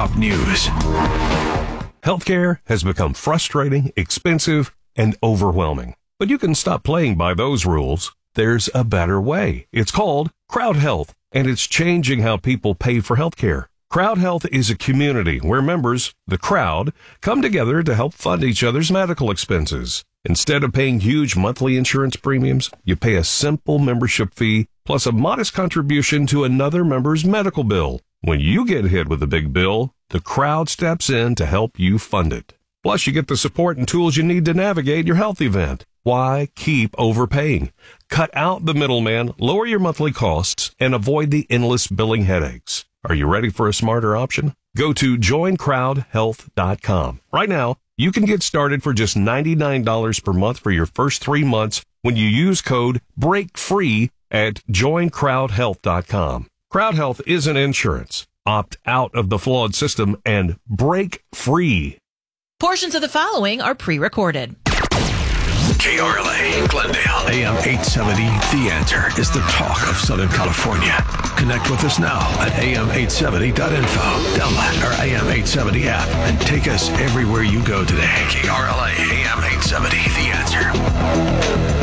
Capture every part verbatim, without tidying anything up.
top news. Healthcare has become frustrating, expensive, and overwhelming. But you can stop playing by those rules. There's a better way. It's called Crowd Health, and it's changing how people pay for healthcare. Crowd Health is a community where members, the crowd, come together to help fund each other's medical expenses. Instead of paying huge monthly insurance premiums, you pay a simple membership fee plus a modest contribution to another member's medical bill. When you get hit with a big bill, the crowd steps in to help you fund it. Plus, you get the support and tools you need to navigate your health event. Why keep overpaying? Cut out the middleman, lower your monthly costs, and avoid the endless billing headaches. Are you ready for a smarter option? Go to join crowd health dot com. Right now, you can get started for just ninety-nine dollars per month for your first three months when you use code BREAKFREE at join crowd health dot com. Crowd Health isn't insurance. Opt out of the flawed system and break free. Portions of the following are pre-recorded. K R L A, Glendale, A M eight seventy. The Answer is the talk of Southern California. Connect with us now at A M eight seventy dot info. Download our A M eight seventy app and take us everywhere you go today. K R L A, A M eight seventy. The Answer.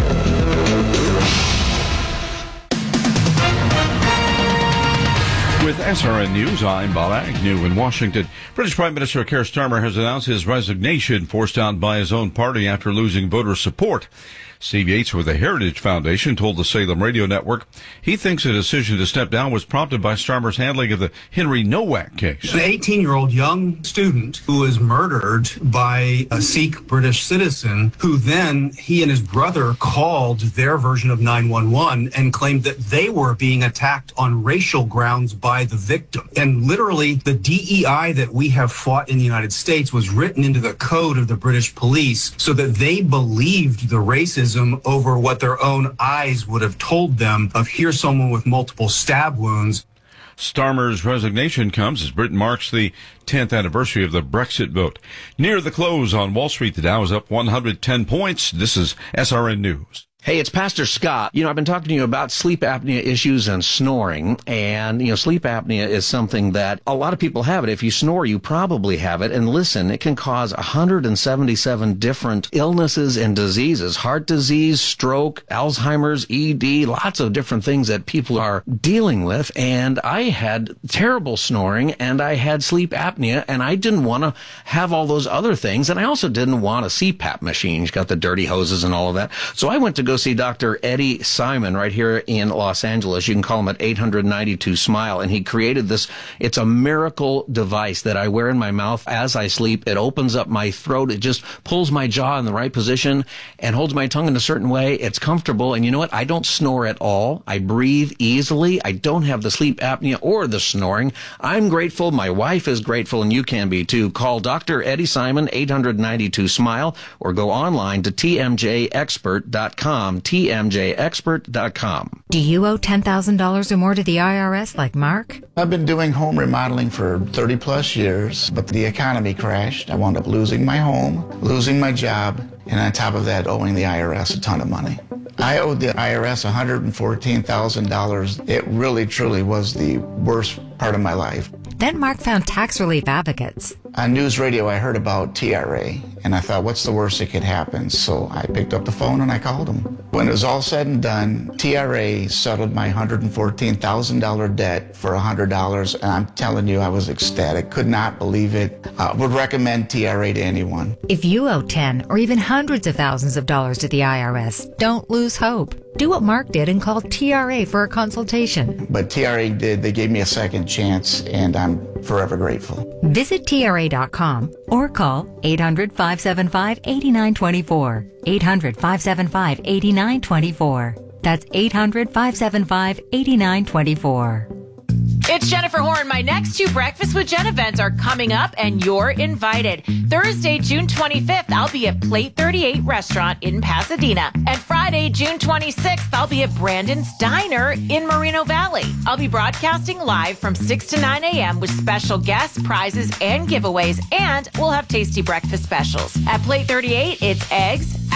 With S R N News, I'm Bob Agnew in Washington. British Prime Minister Keir Starmer has announced his resignation, forced out by his own party after losing voter support. Steve Yates with the Heritage Foundation told the Salem Radio Network he thinks the decision to step down was prompted by Starmer's handling of the Henry Nowak case. An eighteen-year-old young student who was murdered by a Sikh British citizen who then he and his brother called their version of nine one one and claimed that they were being attacked on racial grounds by the victim. And literally, the D E I that we have fought in the United States was written into the code of the British police so that they believed the racism over what their own eyes would have told them of here's someone with multiple stab wounds. Starmer's resignation comes as Britain marks the tenth anniversary of the Brexit vote. Near the close on Wall Street, the Dow is up one hundred ten points. This is S R N News. Hey, it's Pastor Scott. You know, I've been talking to you about sleep apnea issues and snoring. And, you know, sleep apnea is something that a lot of people have it. If you snore, you probably have it. And listen, it can cause one hundred seventy-seven different illnesses and diseases. Heart disease, stroke, Alzheimer's, E D, lots of different things that people are dealing with. And I had terrible snoring and I had sleep apnea and I didn't want to have all those other things. And I also didn't want a C PAP machine. It's got the dirty hoses and all of that. So I went to go see Doctor Eddie Simon right here in Los Angeles. You can call him at eight hundred ninety-two SMILE. And he created this. It's a miracle device that I wear in my mouth as I sleep. It opens up my throat. It just pulls my jaw in the right position and holds my tongue in a certain way. It's comfortable. And you know what? I don't snore at all. I breathe easily. I don't have the sleep apnea or the snoring. I'm grateful. My wife is grateful, and you can be too. Call Doctor Eddie Simon, eight hundred ninety-two SMILE, or go online to T M J expert dot com. T M J expert dot com. Do you owe ten thousand dollars or more to the I R S like Mark? I've been doing home remodeling for thirty plus years, but the economy crashed. I wound up losing my home, losing my job, and on top of that, owing the I R S a ton of money. I owed the I R S one hundred fourteen thousand dollars. It really, truly was the worst part of my life. Then Mark found tax relief advocates. On news radio, I heard about T R A, and I thought, what's the worst that could happen? So I picked up the phone and I called them. When it was all said and done, T R A settled my one hundred fourteen thousand dollars debt for one hundred dollars, and I'm telling you, I was ecstatic. Could not believe it. Uh, would recommend T R A to anyone. If you owe ten or even hundreds of thousands of dollars to the I R S, don't lose hope. Do what Mark did and call T R A for a consultation. But T R A did. They gave me a second chance, and I'm forever grateful. Visit T R A dot com or call eight hundred, five seven five, eight nine two four. eight hundred, five seven five, eight nine two four. That's eight hundred, five seven five, eight nine two four. It's Jennifer Horn. My next two Breakfast with Jen events are coming up, and you're invited. Thursday, June twenty-fifth, I'll be at Plate thirty-eight Restaurant in Pasadena. And Friday, June twenty-sixth, I'll be at Brandon's Diner in Moreno Valley. I'll be broadcasting live from six to nine a.m. with special guests, prizes, and giveaways, and we'll have tasty breakfast specials. At Plate thirty-eight, it's eggs,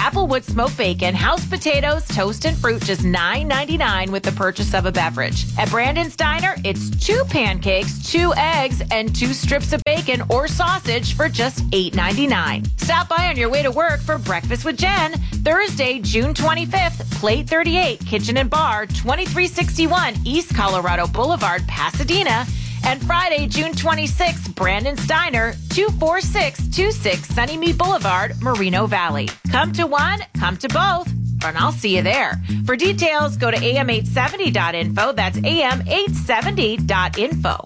Applewood smoked bacon, house potatoes, toast, and fruit, just nine ninety-nine with the purchase of a beverage. At Brandon's Diner, it's two pancakes, two eggs, and two strips of bacon or sausage for just eight ninety-nine. Stop by on your way to work for Breakfast with Jen, Thursday, June twenty-fifth, Plate thirty-eight, Kitchen and Bar, twenty-three sixty-one East Colorado Boulevard, Pasadena. And Friday, June twenty-sixth, Brandon's Diner, two four six two six Sunnymead Boulevard, Moreno Valley. Come to one, come to both, and I'll see you there. For details, go to A M eight seventy dot info. That's A M eight seventy dot info.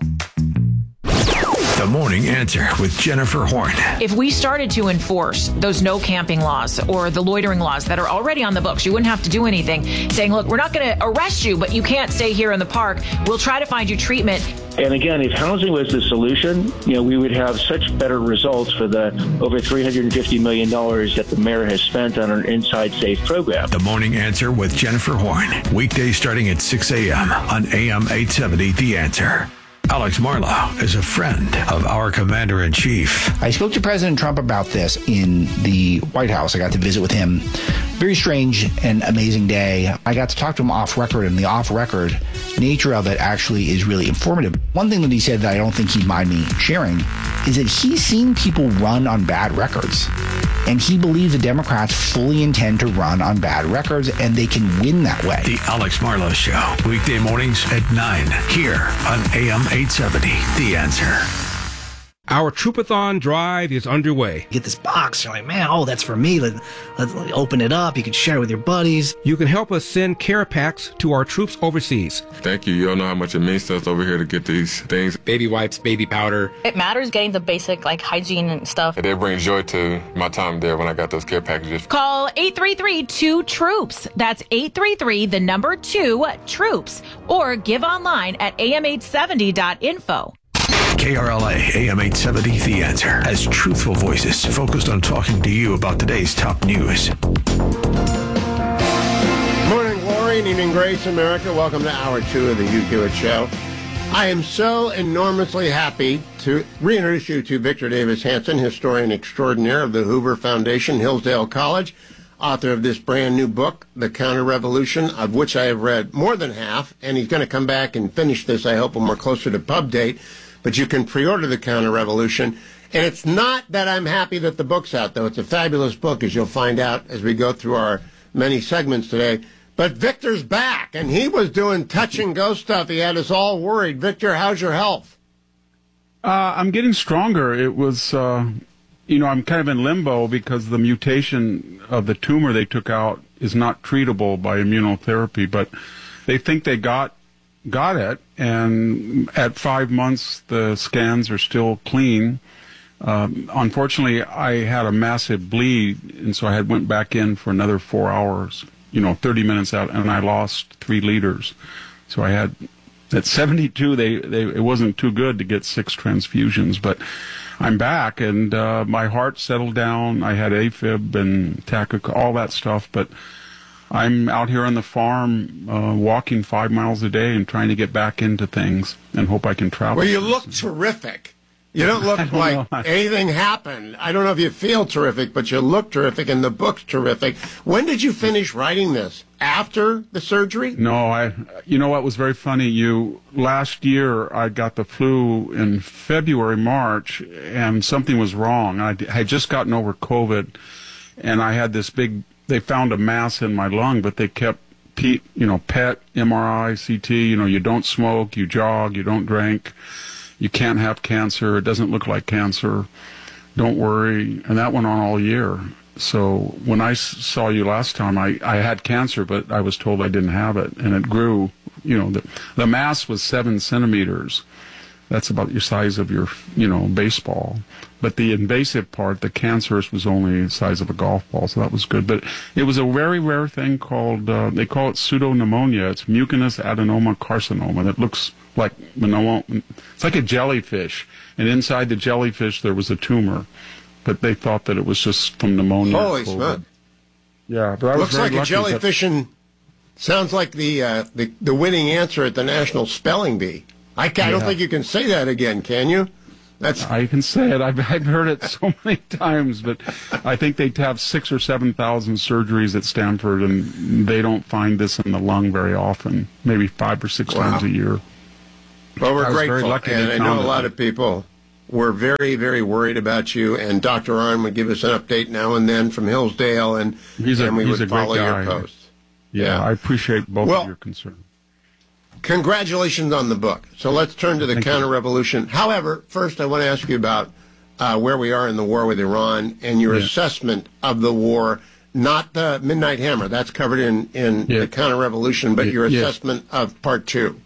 The Morning Answer with Jennifer Horn. If we started to enforce those no camping laws or the loitering laws that are already on the books, you wouldn't have to do anything, saying, look, we're not going to arrest you, but you can't stay here in the park. We'll try to find you treatment. And again, if housing was the solution, you know, we would have such better results for the over three hundred fifty million dollars that the mayor has spent on our Inside Safe program. The Morning Answer with Jennifer Horn. Weekdays starting at six a.m. on A M eight seventy, The Answer. Alex Marlow is a friend of our Commander-in-Chief. I spoke to President Trump about this in the White House. I got to visit with him. Very strange and amazing day. I got to talk to him off record, and the off-record nature of it actually is really informative. One thing that he said that I don't think he'd mind me sharing is that he's seen people run on bad records. And he believes the Democrats fully intend to run on bad records, and they can win that way. The Alex Marlow Show, weekday mornings at nine, here on A M eight seventy, The Answer. Our Troopathon drive is underway. You get this box, you're like, man, oh, that's for me. Let, let's open it up. You can share it with your buddies. You can help us send care packs to our troops overseas. Thank you. You don't know how much it means to us over here to get these things. Baby wipes, baby powder. It matters getting the basic, like, hygiene and stuff. And they bring joy to my time there when I got those care packages. Call eight three three two troops. That's eight three three, the number two, troops. Or give online at A M eight seventy dot info. K R L A A M eight seventy, The Answer, has truthful voices focused on talking to you about today's top news. Morning glory and evening grace, America. Welcome to hour two of the Hugh Hewitt Show. I am so enormously happy to reintroduce you to Victor Davis Hanson, historian extraordinaire of the Hoover Foundation, Hillsdale College, author of this brand new book, The Counter-Revolution, of which I have read more than half, and he's going to come back and finish this, I hope, when we're closer to pub date. But you can pre-order The Counter-Revolution. And it's not that I'm happy that the book's out, though. It's a fabulous book, as you'll find out as we go through our many segments today. But Victor's back, and he was doing touch-and-go stuff. He had us all worried. Victor, how's your health? Uh, I'm getting stronger. It was, uh, you know, I'm kind of in limbo because the mutation of the tumor they took out is not treatable by immunotherapy, but they think they got got it, and at five months the scans are still clean. Um, unfortunately, I had a massive bleed, and so I had went back in for another four hours, you know, thirty minutes out, and I lost three liters. So I had, at seventy-two, they, they it wasn't too good to get six transfusions, but I'm back, and uh, my heart settled down. I had AFib and tachycardia, all that stuff, but I'm out here on the farm uh, walking five miles a day and trying to get back into things and hope I can travel. Well, you look terrific. You don't look don't like know. anything happened. I don't know if you feel terrific, but you look terrific, and the book's terrific. When did you finish writing this? After the surgery? No, I. You know what was very funny? You last year I got the flu in February, March, and something was wrong. I had just gotten over COVID, and I had this big. They found a mass in my lung, but they kept, you know, P E T, M R I, C T. You know, you don't smoke, you jog, you don't drink. You can't have cancer. It doesn't look like cancer. Don't worry. And that went on all year. So when I saw you last time, I, I had cancer, but I was told I didn't have it. And it grew, you know, the, the mass was seven centimeters. That's about your size of your, you know, baseball. But the invasive part, the cancerous, was only the size of a golf ball, so that was good. But it was a very rare thing called, uh, they call it pseudonemonia. It's mucinous adenoma carcinoma that looks like, it's like a jellyfish. And inside the jellyfish, there was a tumor. But they thought that it was just from pneumonia. Holy smoke. Yeah, but I was Looks very like a lucky, jellyfish and sounds like the, uh, the the winning answer at the National Spelling Bee. I, I don't Yeah. think you can say that again, can you? That's I can say it. I've, I've heard it so many times, but I think they have six or seven thousand surgeries at Stanford, and they don't find this in the lung very often. Maybe five or six wow. times a year. Well, we're I was very grateful, lucky and they I know found a it. lot of people were very, very worried about you. And Doctor Arnn would give us an update now and then from Hillsdale, and, He's a, and we he's would a great follow guy. your posts. Yeah, Yeah. I appreciate both Well, of your concern. Congratulations on the book. So let's turn to the Thank you. counter-revolution. However, first I want to ask you about uh, where we are in the war with Iran and your Yeah. assessment of the war, not the Midnight Hammer. That's covered in, in Yeah. the counter-revolution, but Yeah. your Yes. assessment of part two.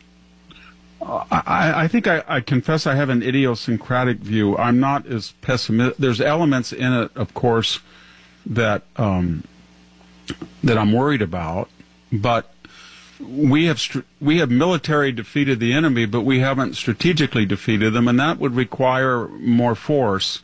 I, I think I, I confess I have an idiosyncratic view. I'm not as pessimistic. There's elements in it, of course, that um, that I'm worried about. But we have str- we have military defeated the enemy, but we haven't strategically defeated them, and that would require more force.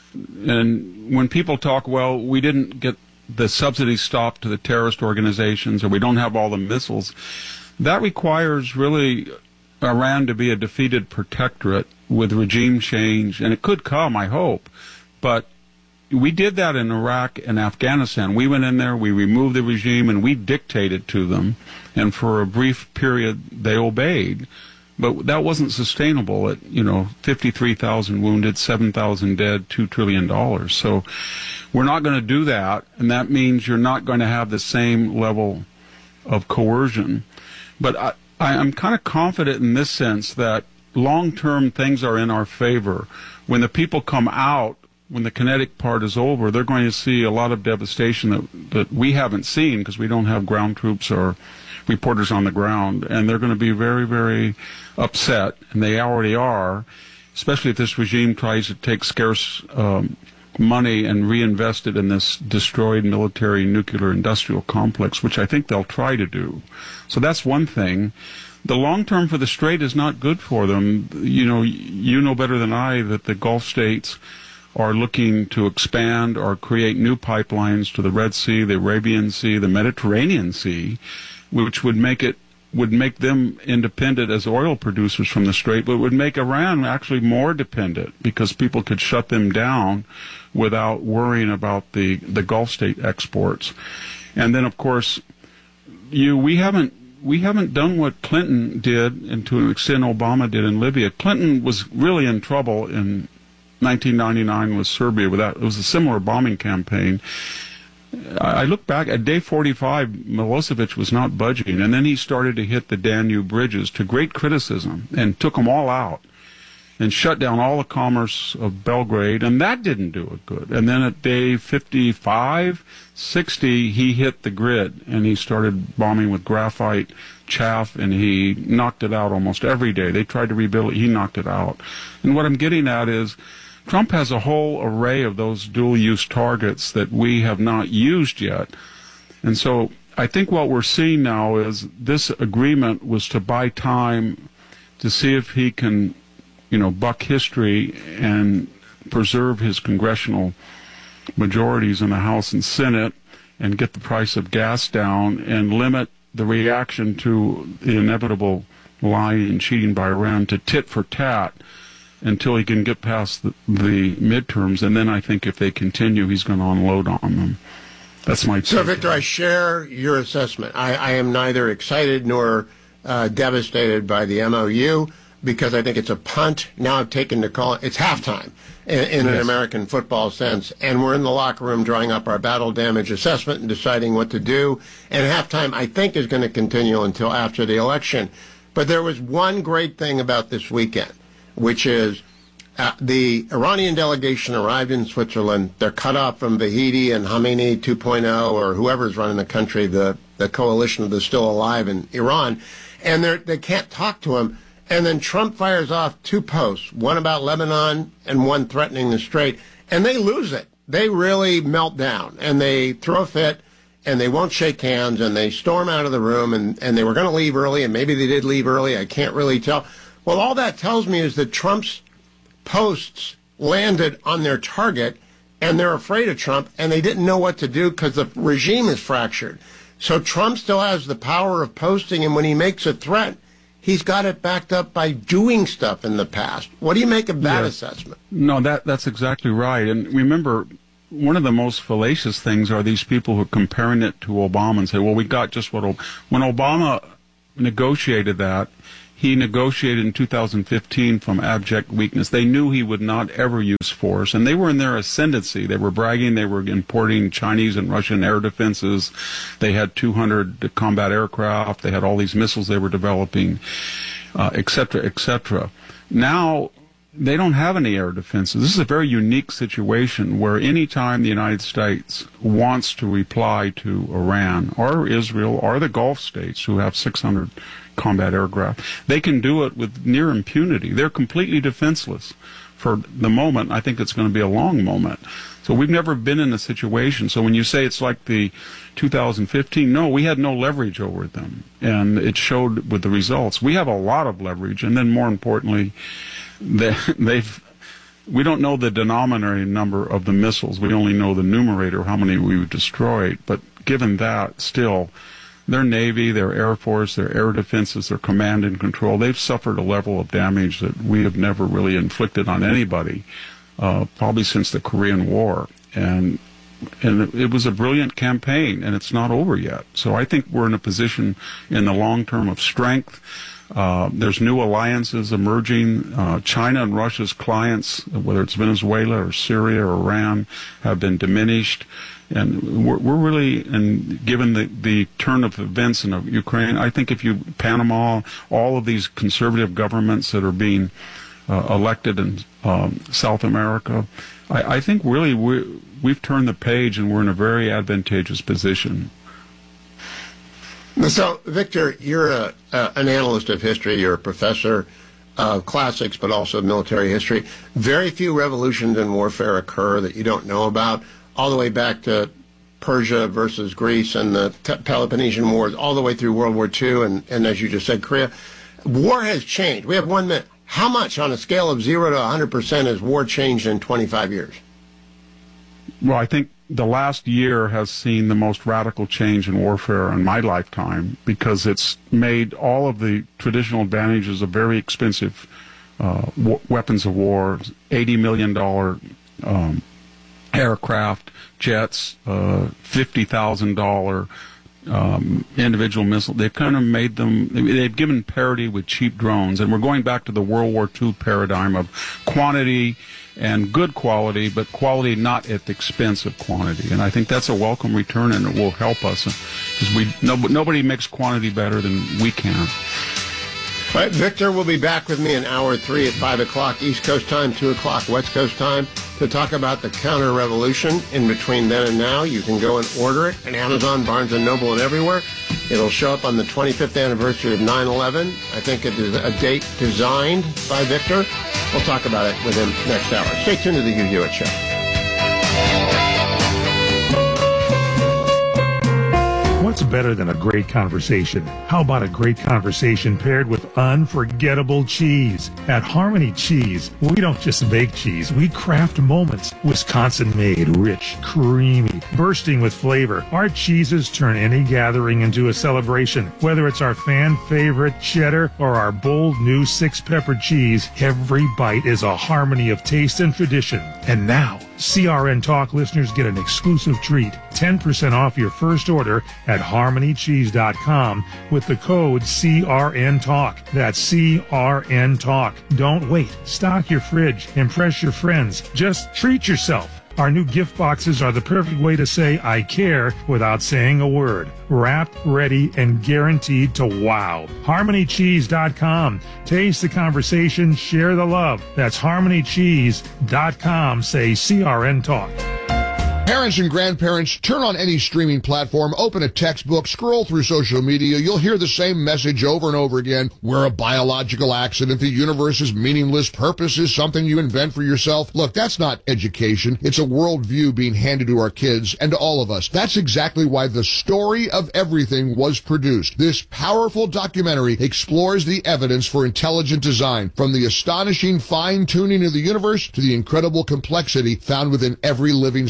And when people talk, well, we didn't get the subsidies stopped to the terrorist organizations, or we don't have all the missiles, that requires really Iran to be a defeated protectorate with regime change, and it could come, I hope. But we did that in Iraq and Afghanistan. We went in there, we removed the regime, and we dictated to them. And for a brief period, they obeyed. But that wasn't sustainable at, you know, fifty-three thousand wounded, seven thousand dead, two trillion dollars. So we're not going to do that, and that means you're not going to have the same level of coercion. But I, I, I'm kind of confident in this sense that long-term things are in our favor. When the people come out, when the kinetic part is over, they're going to see a lot of devastation that, that we haven't seen because we don't have ground troops or reporters on the ground, and they're going to be very, very upset, and they already are, especially if this regime tries to take scarce um, money and reinvest it in this destroyed military nuclear industrial complex, which I think they'll try to do. So that's one thing. The long term for the Strait is not good for them. You know, you know better than I that the Gulf states are looking to expand or create new pipelines to the Red Sea, the Arabian Sea, the Mediterranean Sea, which would make it would make them independent as oil producers from the Strait, but would make Iran actually more dependent because people could shut them down without worrying about the, the Gulf state exports. And then, of course, you we haven't we haven't done what Clinton did, and to an extent Obama did in Libya. Clinton was really in trouble in nineteen ninety-nine with Serbia. With that, it was a similar bombing campaign. I look back at day forty-five, Milosevic was not budging, and then he started to hit the Danube bridges to great criticism and took them all out and shut down all the commerce of Belgrade, and that didn't do it good. And then at day fifty-five, sixty, he hit the grid, and he started bombing with graphite chaff, and he knocked it out almost every day. They tried to rebuild it, he knocked it out. And what I'm getting at is Trump has a whole array of those dual-use targets that we have not used yet. And so I think what we're seeing now is this agreement was to buy time to see if he can, you know, buck history and preserve his congressional majorities in the House and Senate and get the price of gas down and limit the reaction to the inevitable lying and cheating by Iran to tit for tat until he can get past the, the midterms, and then I think if they continue, he's going to unload on them. That's my take. So, Victor, I share your assessment. I, I am neither excited nor uh, devastated by the M O U because I think it's a punt. Now I've taken to call it, it's halftime in, in yes. an American football sense, and we're in the locker room drawing up our battle damage assessment and deciding what to do. And halftime, I think, is going to continue until after the election. But there was one great thing about this weekend, which is uh, the Iranian delegation arrived in Switzerland. They're cut off from Vahidi and Khamenei two point oh, or whoever's running the country, the, the coalition of the still alive in Iran, and they they can't talk to him. And then Trump fires off two posts, one about Lebanon and one threatening the Strait, and they lose it. They really melt down, and they throw a fit, and they won't shake hands, and they storm out of the room, and, and they were going to leave early, and maybe they did leave early. I can't really tell. Well, all that tells me is that Trump's posts landed on their target, and they're afraid of Trump, and they didn't know what to do because the regime is fractured. So Trump still has the power of posting, and when he makes a threat, he's got it backed up by doing stuff in the past. What do you make of that Yeah. assessment? No, that that's exactly right. And remember, one of the most fallacious things are these people who are comparing it to Obama and say, well, we got just what... O-. When Obama negotiated that, he negotiated in two thousand fifteen from abject weakness. They knew he would not ever use force, and they were in their ascendancy. They were bragging they were importing Chinese and Russian air defenses. They had two hundred combat aircraft. They had all these missiles they were developing, uh, et cetera, et cetera. Now, they don't have any air defenses. This is a very unique situation where any time the United States wants to reply to Iran or Israel or the Gulf states who have six hundred combat aircraft, they can do it with near impunity. They're completely defenseless for the moment. I think it's going to be a long moment. So we've never been in a situation. So when you say it's like the two thousand fifteen, no, we had no leverage over them. And it showed with the results. We have a lot of leverage. And then more importantly, they, they've, we don't know the denominator number of the missiles. We only know the numerator, how many we've destroyed. But given that, still, their Navy, their Air Force, their air defenses, their command and control, they've suffered a level of damage that we have never really inflicted on anybody, uh, probably since the Korean War. And and it, it was a brilliant campaign, and it's not over yet. So I think we're in a position in the long term of strength. Uh, there's new alliances emerging. Uh, China and Russia's clients, whether it's Venezuela or Syria or Iran, have been diminished. And we're, we're really, and given the, the turn of events in Ukraine, I think if you, Panama, all of these conservative governments that are being uh, elected in um, South America, I, I think really we, we've turned the page and we're in a very advantageous position. So, Victor, you're a, uh, an analyst of history. You're a professor of classics, but also of military history. Very few revolutions in warfare occur that you don't know about, all the way back to Persia versus Greece and the Peloponnesian Wars, all the way through World War Two, and, and as you just said, Korea. War has changed. We have one minute. How much, on a scale of zero to one hundred percent, has war changed in twenty-five years? Well, I think the last year has seen the most radical change in warfare in my lifetime, because it's made all of the traditional advantages of very expensive uh, w- weapons of war, eighty million dollars um, aircraft, jets, uh, fifty thousand dollars um, individual missiles. They've kind of made them, they've given parity with cheap drones, and we're going back to the World War Two paradigm of quantity and good quality, but quality not at the expense of quantity. And I think that's a welcome return, and it will help us, because we no, nobody makes quantity better than we can. All right, Victor will be back with me in hour three at five o'clock East Coast time, two o'clock West Coast time, to talk about the counter-revolution. In between then and now, you can go and order it at Amazon, Barnes and Noble, and everywhere. It'll show up on the twenty-fifth anniversary of nine eleven. I think it is a date designed by Victor. We'll talk about it with him next hour. Stay tuned to the Hugh Hewitt Show. What's better than a great conversation? How about a great conversation paired with unforgettable cheese? At Harmony Cheese, we don't just make cheese, we craft moments. Wisconsin-made, rich, creamy, bursting with flavor. Our cheeses turn any gathering into a celebration. Whether it's our fan-favorite cheddar or our bold new six-pepper cheese, every bite is a harmony of taste and tradition. And now, C R N Talk listeners get an exclusive treat, ten percent off your first order at harmony cheese dot com with the code C R N Talk. That's C R N Talk. Don't wait. Stock your fridge. Impress your friends. Just treat yourself. Our new gift boxes are the perfect way to say I care without saying a word. Wrapped, ready, and guaranteed to wow. harmony cheese dot com. Taste the conversation, share the love. That's harmony cheese dot com. Say C R N Talk. Parents and grandparents, turn on any streaming platform, open a textbook, scroll through social media. You'll hear the same message over and over again. We're a biological accident. The universe is meaningless. Purpose is something you invent for yourself. Look, that's not education. It's a worldview being handed to our kids and to all of us. That's exactly why The Story of Everything was produced. This powerful documentary explores the evidence for intelligent design, from the astonishing fine-tuning of the universe to the incredible complexity found within every living cell. The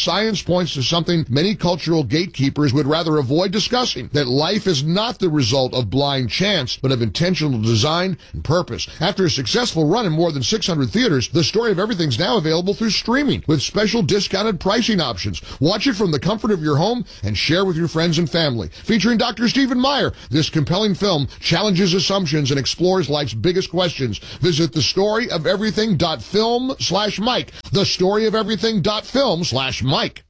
science points to something many cultural gatekeepers would rather avoid discussing, that life is not the result of blind chance, but of intentional design and purpose. After a successful run in more than six hundred theaters, The Story of Everything's now available through streaming with special discounted pricing options. Watch it from the comfort of your home and share with your friends and family. Featuring Doctor Stephen Meyer, this compelling film challenges assumptions and explores life's biggest questions. Visit thestoryofeverything.film slash Mike. Thestoryofeverything.film slash Mike.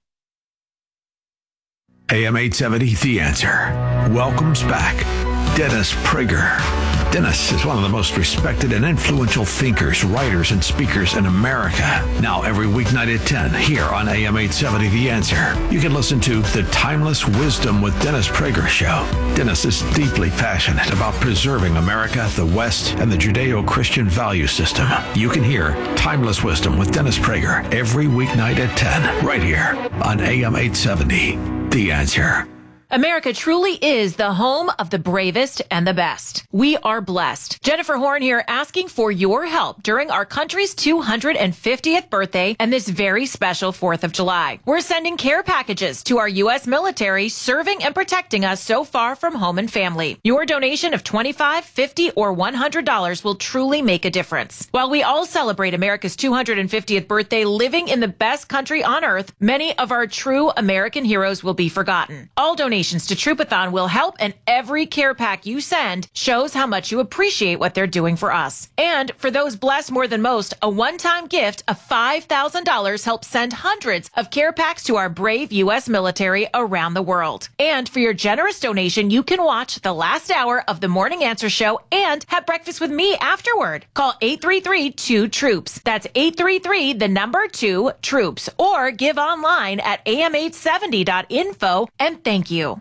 A M eight seventy, The Answer, welcomes back Dennis Prager. Dennis is one of the most respected and influential thinkers, writers, and speakers in America. Now every weeknight at ten here on A M eight seventy The Answer, you can listen to The Timeless Wisdom with Dennis Prager show. Dennis is deeply passionate about preserving America, the West, and the Judeo-Christian value system. You can hear Timeless Wisdom with Dennis Prager every weeknight at ten right here on A M eight seventy The Answer. America truly is the home of the bravest and the best. We are blessed. Jennifer Horn here, asking for your help during our country's two hundred fiftieth birthday and this very special fourth of July. We're sending care packages to our U S military serving and protecting us so far from home and family. Your donation of twenty-five dollars, fifty dollars, or one hundred dollars will truly make a difference. While we all celebrate America's two hundred fiftieth birthday living in the best country on earth, many of our true American heroes will be forgotten. All donations to Troopathon will help, and every care pack you send shows how much you appreciate what they're doing for us. And for those blessed more than most, a one-time gift of five thousand dollars helps send hundreds of care packs to our brave U S military around the world. And for your generous donation, you can watch the last hour of the Morning Answer Show and have breakfast with me afterward. Call eight three three, two, troops. That's eight three three, the number two, troops. Or give online at A M eight seventy dot info, and thank you.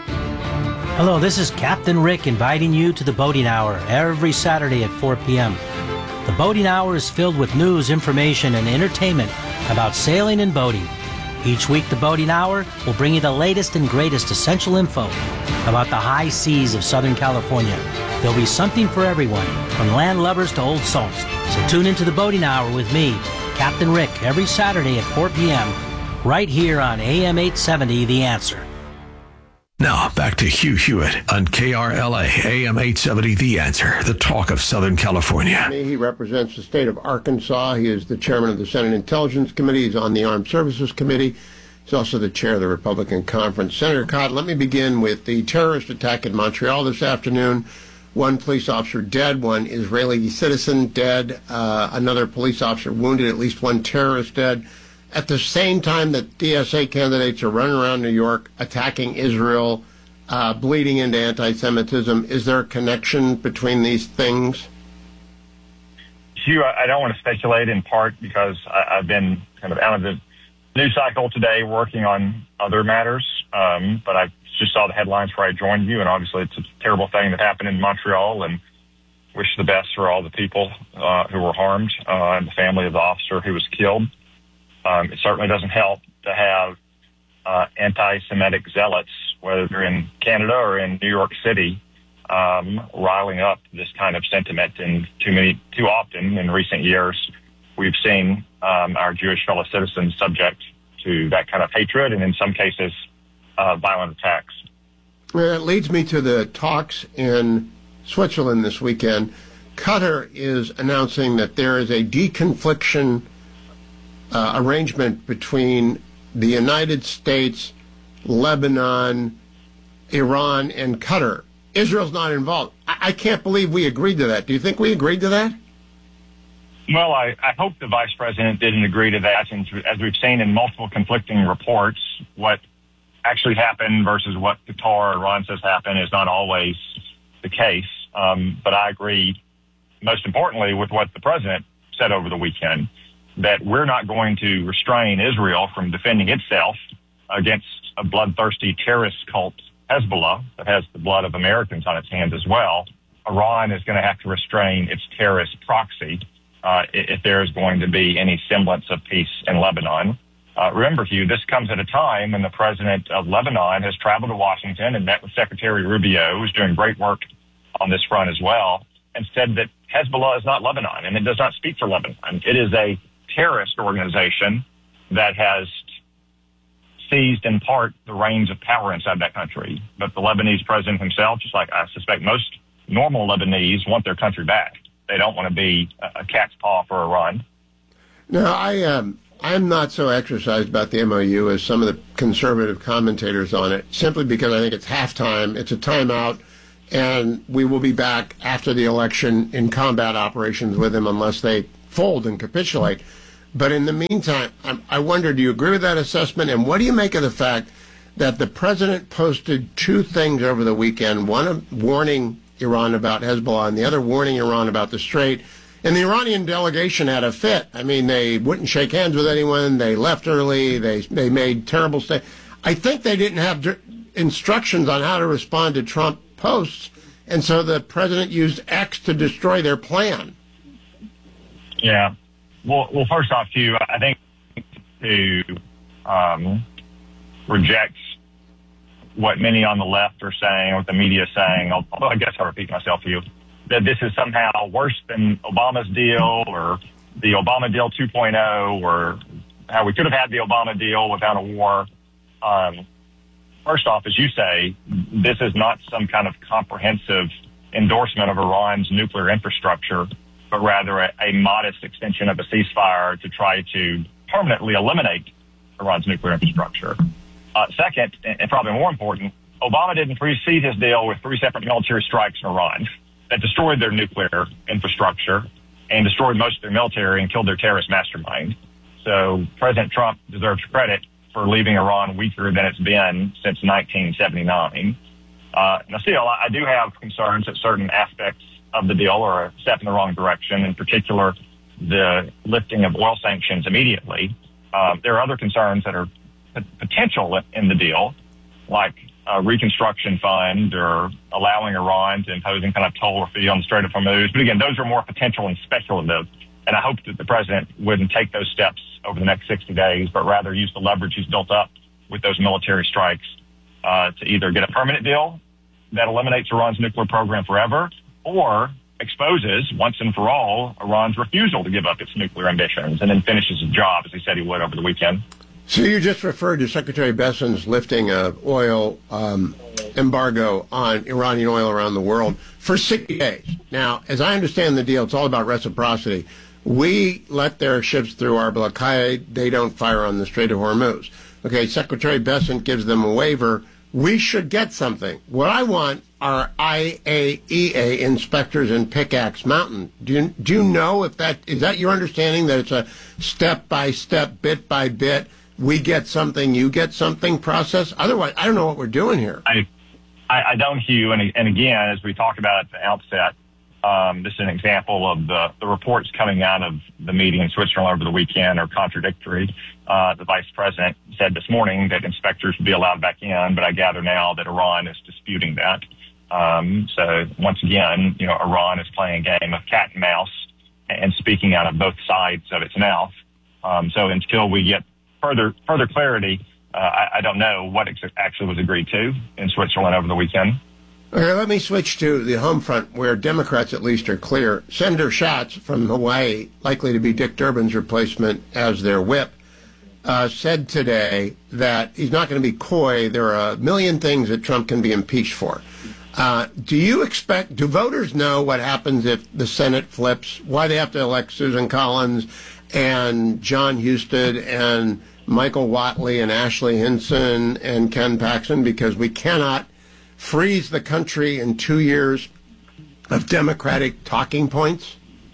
Hello, this is Captain Rick inviting you to the Boating Hour every Saturday at four p.m. The Boating Hour is filled with news, information, and entertainment about sailing and boating. Each week, the Boating Hour will bring you the latest and greatest essential info about the high seas of Southern California. There'll be something for everyone, from land lovers to old salts. So tune into the Boating Hour with me, Captain Rick, every Saturday at four p.m. right here on A M eight seventy The Answer. Now, back to Hugh Hewitt on K R L A, A M eight seventy The Answer, the talk of Southern California. He represents the state of Arkansas. He is the chairman of the Senate Intelligence Committee. He's on the Armed Services Committee. He's also the chair of the Republican Conference. Senator Cott, let me begin with the terrorist attack in Montreal this afternoon. One police officer dead, one Israeli citizen dead, uh, another police officer wounded, at least one terrorist dead. At the same time that D S A candidates are running around New York attacking Israel, uh, bleeding into anti-Semitism, is there a connection between these things? Hugh, I don't want to speculate, in part because I, I've been kind of out of the news cycle today working on other matters, um, but I just saw the headlines before I joined you, and obviously it's a terrible thing that happened in Montreal, and wish the best for all the people uh, who were harmed uh, and the family of the officer who was killed. Um, it certainly doesn't help to have uh, anti-Semitic zealots, whether they're in Canada or in New York City, um, riling up this kind of sentiment. And too many, too often in recent years, we've seen um, our Jewish fellow citizens subject to that kind of hatred, and in some cases, uh, violent attacks. Well, that leads me to the talks in Switzerland this weekend. Qatar is announcing that there is a deconfliction Uh, arrangement between the United States, Lebanon, Iran, and Qatar. Israel's not involved. I, I can't believe we agreed to that. Do you think we agreed to that? Well, I, I hope the vice president didn't agree to that. And as we've seen in multiple conflicting reports, what actually happened versus what Qatar or Iran says happened is not always the case. Um, but I agree, most importantly, with what the president said over the weekend, that we're not going to restrain Israel from defending itself against a bloodthirsty terrorist cult, Hezbollah, that has the blood of Americans on its hands as well. Iran is going to have to restrain its terrorist proxy uh, if there is going to be any semblance of peace in Lebanon. Uh, remember, Hugh, this comes at a time when the president of Lebanon has traveled to Washington and met with Secretary Rubio, who's doing great work on this front as well, and said that Hezbollah is not Lebanon, and it does not speak for Lebanon. It is a terrorist organization that has seized in part the reins of power inside that country. But the Lebanese president himself, just like I suspect most normal Lebanese, want their country back. They don't want to be a cat's paw for Iran. No, I, um, I'm not so exercised about the M O U as some of the conservative commentators on it, simply because I think it's halftime, it's a timeout, and we will be back after the election in combat operations with them unless they fold and capitulate. But in the meantime, I'm, I wonder, do you agree with that assessment? And what do you make of the fact that the president posted two things over the weekend, one warning Iran about Hezbollah and the other warning Iran about the Strait? And the Iranian delegation had a fit. I mean, they wouldn't shake hands with anyone. They left early. They they made terrible statements. I think they didn't have d- instructions on how to respond to Trump posts. And so the president used X to destroy their plan. Yeah. Well, well, first off, Hugh, I think to um, reject what many on the left are saying, what the media is saying, although I guess I'll repeat myself, Hugh, that this is somehow worse than Obama's deal or the Obama deal two point oh or how we could have had the Obama deal without a war. Um, first off, as you say, this is not some kind of comprehensive endorsement of Iran's nuclear infrastructure, but rather a, a modest extension of a ceasefire to try to permanently eliminate Iran's nuclear infrastructure. Uh, second, and probably more important, Obama didn't precede his deal with three separate military strikes in Iran that destroyed their nuclear infrastructure and destroyed most of their military and killed their terrorist mastermind. So President Trump deserves credit for leaving Iran weaker than it's been since nineteen seventy-nine. Uh, now, still, I do have concerns that certain aspects of the deal are a step in the wrong direction, in particular, the lifting of oil sanctions immediately. Um, there are other concerns that are p- potential in the deal, like a reconstruction fund or allowing Iran to impose some kind of toll or fee on the Strait of Hormuz. But again, those are more potential and speculative. And I hope that the president wouldn't take those steps over the next sixty days, but rather use the leverage he's built up with those military strikes uh, to either get a permanent deal that eliminates Iran's nuclear program forever, or exposes once and for all Iran's refusal to give up its nuclear ambitions and then finishes his job, as he said he would over the weekend. So you just referred to Secretary Besson's lifting of oil um, embargo on Iranian oil around the world for sixty days. Now, as I understand the deal, it's all about reciprocity. We let their ships through our blockade. They don't fire on the Strait of Hormuz. Okay, Secretary Besson gives them a waiver. We should get something. What I want are I A E A inspectors in Pickaxe Mountain. Do you, do you know if that, is that your understanding, that it's a step-by-step, bit-by-bit, we get something, you get something process? Otherwise, I don't know what we're doing here. I I, I don't, Hugh. And, and again, as we talked about at the outset, um, this is an example of the, the reports coming out of the meeting in Switzerland over the weekend are contradictory. Uh, the vice president said this morning that inspectors would be allowed back in, but I gather now that Iran is disputing that. Um, so once again, you know, Iran is playing a game of cat and mouse and speaking out of both sides of its mouth. Um, so until we get further further clarity, uh, I, I don't know what ex- actually was agreed to in Switzerland over the weekend. Okay, let me switch to the home front, where Democrats at least are clear. Senator Schatz from Hawaii, likely to be Dick Durbin's replacement as their whip, uh, said today that he's not going to be coy. There are a million things that Trump can be impeached for. Uh, do you expect, do voters know what happens if the Senate flips? Why they have to elect Susan Collins and John Husted and Michael Whatley and Ashley Hinson and Ken Paxton? Because we cannot freeze the country in two years of Democratic talking points?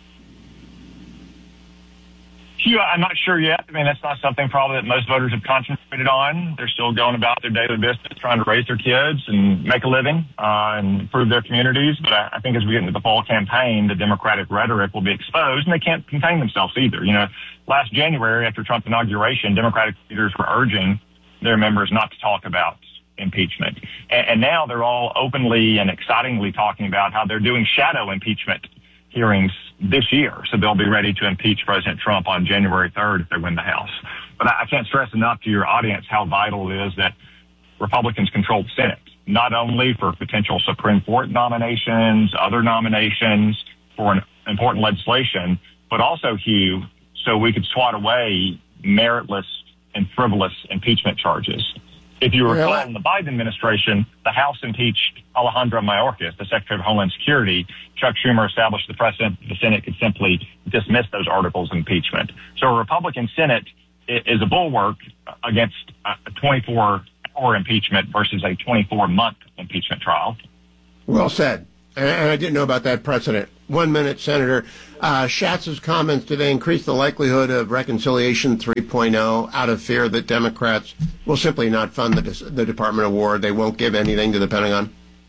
Hugh, I'm not sure yet. I mean, that's not something probably that most voters have concentrated on. They're still going about their daily business, trying to raise their kids and make a living uh, and improve their communities. But I, I think as we get into the fall campaign, the Democratic rhetoric will be exposed, and they can't contain themselves either. You know, last January, after Trump's inauguration, Democratic leaders were urging their members not to talk about impeachment. And, and now they're all openly and excitingly talking about how they're doing shadow impeachment hearings this year. So they'll be ready to impeach President Trump on January third if they win the House. But I, I can't stress enough to your audience how vital it is that Republicans control the Senate, not only for potential Supreme Court nominations, other nominations for an important legislation, but also, Hugh, so we could swat away meritless and frivolous impeachment charges. If you recall, in the Biden administration, the House impeached Alejandro Mayorkas, the Secretary of Homeland Security. Chuck Schumer established the precedent that the Senate could simply dismiss those articles of impeachment. So a Republican Senate is a bulwark against a twenty-four hour impeachment versus a twenty-four month impeachment trial. Well said. And I didn't know about that precedent. One minute, Senator. Uh, Schatz's comments today increase the likelihood of Reconciliation three point oh out of fear that Democrats will simply not fund the, the Department of War. They won't give anything to the Pentagon.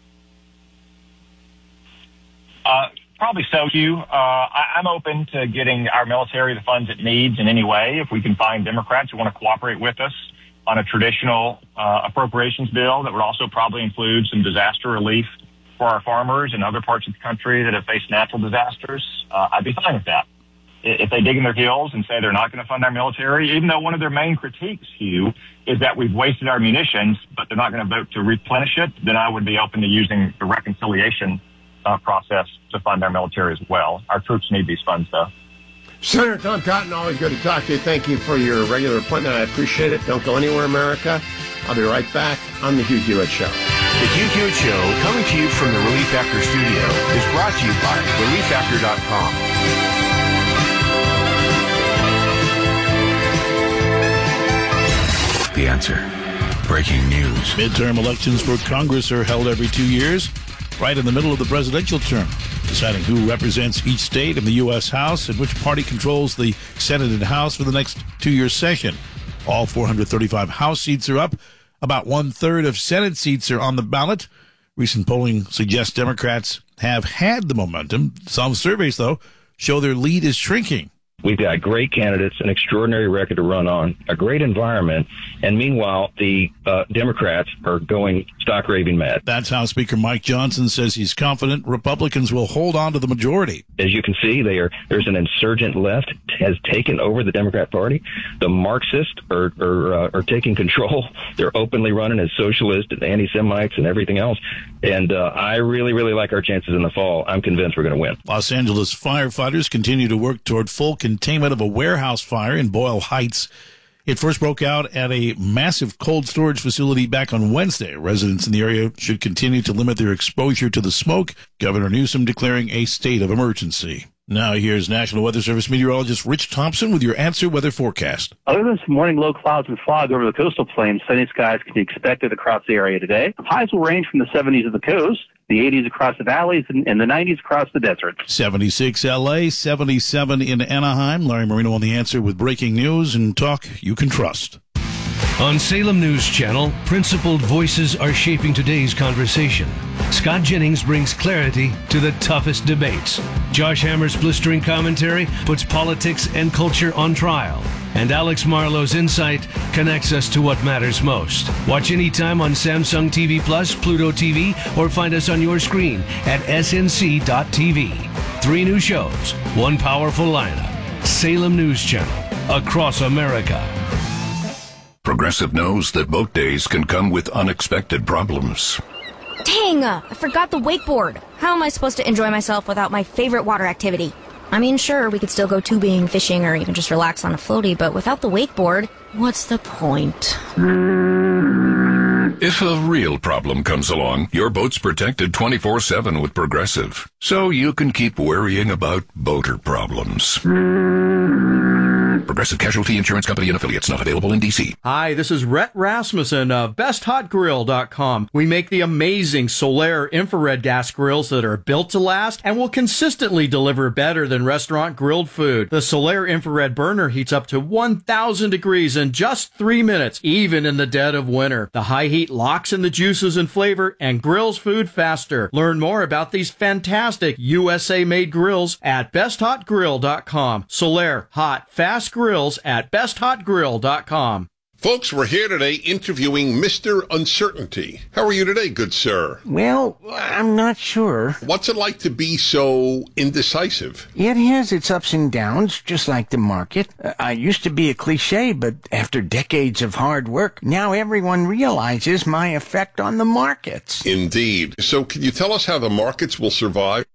Uh, probably so, Hugh. Uh, I, I'm open to getting our military the funds it needs in any way. If we can find Democrats who want to cooperate with us on a traditional uh, appropriations bill that would also probably include some disaster relief for our farmers in other parts of the country that have faced natural disasters, uh, I'd be fine with that. If they dig in their heels and say they're not going to fund our military, even though one of their main critiques, Hugh, is that we've wasted our munitions, but they're not going to vote to replenish it, then I would be open to using the reconciliation uh, process to fund our military as well. Our troops need these funds, though. Senator Tom Cotton, always good to talk to you. Thank you for your regular appointment. I appreciate it. Don't go anywhere, America. I'll be right back on The Hugh Hewitt Show. The Hugh Hewitt Show, coming to you from the Relief Factor studio, is brought to you by relief factor dot com. The Answer. Breaking news. Midterm elections for Congress are held every two years, right in the middle of the presidential term, deciding who represents each state in the U S House and which party controls the Senate and House for the next two-year session. All four hundred thirty-five House seats are up. About one-third of Senate seats are on the ballot. Recent polling suggests Democrats have had the momentum. Some surveys, though, show their lead is shrinking. We've got great candidates, an extraordinary record to run on, a great environment, and meanwhile, the uh, Democrats are going stock raving mad. That's House Speaker Mike Johnson says he's confident Republicans will hold on to the majority. As you can see, they are, there's an insurgent left has taken over the Democrat Party. The Marxists are are, uh, are taking control. They're openly running as socialists and anti-Semites and everything else. And uh, I really, really like our chances in the fall. I'm convinced we're going to win. Los Angeles firefighters continue to work toward full containment of a warehouse fire in Boyle Heights. It first broke out at a massive cold storage facility back on Wednesday. Residents in the area should continue to limit their exposure to the smoke. Governor Newsom declaring a state of emergency. Now here's National Weather Service meteorologist Rich Thompson with your Answer Weather forecast. Other than some morning low clouds and fog over the coastal plains, sunny skies can be expected across the area today. Highs will range from the seventies of the coast, the eighties across the valleys, and, and the nineties across the desert. seventy-six L A, seventy-seven in Anaheim. Larry Marino on The Answer with breaking news and talk you can trust. On Salem News Channel, principled voices are shaping today's conversation. Scott Jennings brings clarity to the toughest debates. Josh Hammer's blistering commentary puts politics and culture on trial. And Alex Marlowe's insight connects us to what matters most. Watch anytime on Samsung T V Plus, Pluto T V, or find us on your screen at S N C dot T V. Three new shows, one powerful lineup. Salem News Channel, across America. Progressive knows that boat days can come with unexpected problems. Dang, I forgot the wakeboard. How am I supposed to enjoy myself without my favorite water activity? I mean, sure, we could still go tubing, fishing, or even just relax on a floaty, but without the wakeboard, what's the point? If a real problem comes along, your boat's protected twenty-four seven with Progressive, so you can keep worrying about boater problems. Progressive Casualty Insurance Company and affiliates, not available in D C. Hi, this is Rhett Rasmussen of best hot grill dot com. We make the amazing Solaire infrared gas grills that are built to last and will consistently deliver better than restaurant grilled food. The Solaire infrared burner heats up to one thousand degrees in just three minutes, even in the dead of winter. The high heat locks in the juices and flavor and grills food faster. Learn more about these fantastic U S A-made grills at best hot grill dot com. Solaire, hot, fast grills at best hot grill dot com. Folks, we're here today interviewing Mister Uncertainty. How are you today, good sir? Well, I'm not sure. What's it like to be so indecisive? It has its ups and downs, just like the market. Uh, I used to be a cliche, but after decades of hard work, now everyone realizes my effect on the markets. Indeed. So can you tell us how the markets will survive?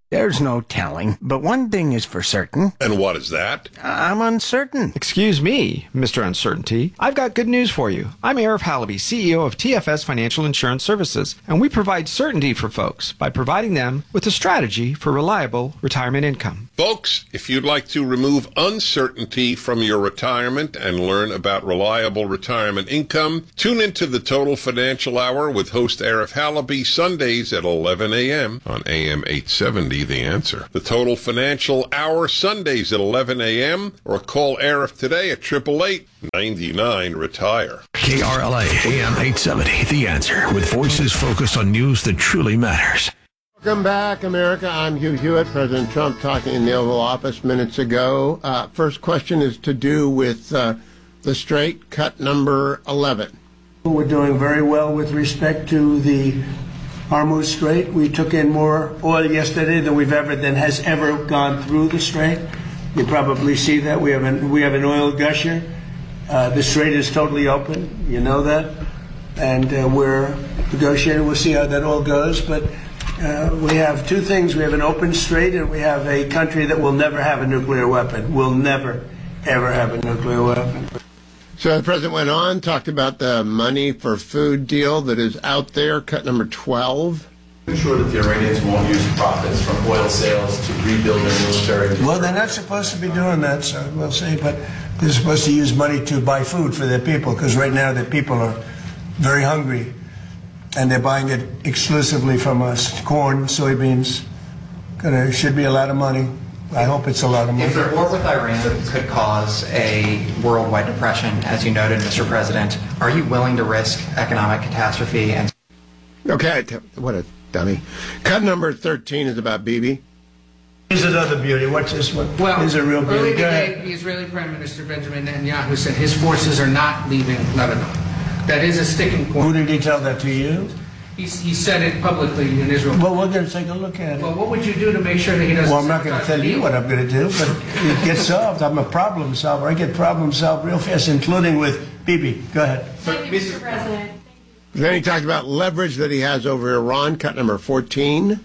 There's no telling, but one thing is for certain. And what is that? I'm uncertain. Excuse me, Mister Uncertainty. I've got good news for you. I'm Arif Halaby, C E O of T F S Financial Insurance Services, and we provide certainty for folks by providing them with a strategy for reliable retirement income. Folks, if you'd like to remove uncertainty from your retirement and learn about reliable retirement income, tune into the Total Financial Hour with host Arif Halaby Sundays at eleven a.m. on A M eight seventy. The Answer. The Total Financial Hour Sundays at eleven a.m. or call Arif today at eight eight eight, nine nine, retire. K R L A A M eight seventy. The Answer, with voices focused on news that truly matters. Welcome back, America. I'm Hugh Hewitt. President Trump talking in the Oval Office minutes ago. Uh, first question is to do with uh, the Strait, cut number eleven. We're doing very well with respect to the Hormuz Strait. We took in more oil yesterday than we've ever than has ever gone through the Strait. You probably see that we have an we have an oil gusher. Uh, the Strait is totally open. You know that, and uh, we're negotiating. We'll see how that all goes. But uh, we have two things: we have an open Strait, and we have a country that will never have a nuclear weapon. Will never, ever have a nuclear weapon. So the president went on, talked about the money for food deal that is out there, cut number twelve. Ensure that the Iranians won't use profits from oil sales to rebuild their military. Well, they're not supposed to be doing that, so we'll see, but they're supposed to use money to buy food for their people, because right now the people are very hungry, and they're buying it exclusively from us. Corn, soybeans, gonna, should be a lot of money. I hope it's a lot of money. If the war with Iran could cause a worldwide depression, as you noted, Mister President, are you willing to risk economic catastrophe? And Okay, what a dummy. Cut number thirteen is about Bibi. Here's another beauty. What's this one? Well, Here's a real beauty. early Go ahead. today, the Israeli Prime Minister Benjamin Netanyahu said his forces are not leaving Lebanon. That is a sticking point. Who did he tell that to you? He, he said it publicly in Israel. Well, we're going to take a look at it. Well, what would you do to make sure that he doesn't? Well, I'm not going to tell you what I'm going to do, but it gets solved. I'm a problem solver. I get problems solved real fast, including with Bibi. Go ahead. Thank you, Mister President. Then he talked about leverage that he has over Iran, cut number fourteen.